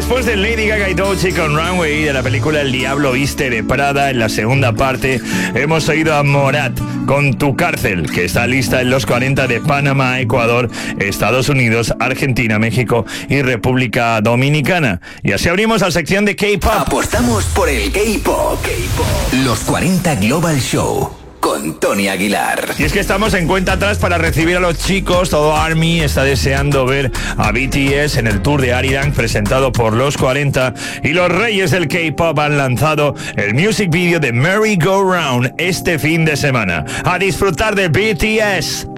después de Lady Gaga y Doechii con Runway de la película El Diablo Viste de Prada, en la segunda parte hemos oído a Morat con Tu Cárcel, que está lista en los 40 de Panamá, Ecuador, Estados Unidos, Argentina, México y República Dominicana. Y así abrimos la sección de K-Pop. Apostamos por el K-Pop. Los 40 Global Show con Tony Aguilar. Y es que estamos en cuenta atrás para recibir a los chicos. Todo ARMY está deseando ver a BTS en el tour de Arirang presentado por los 40, y los reyes del K-Pop han lanzado el music video de Merry Go Round este fin de semana. A disfrutar de BTS.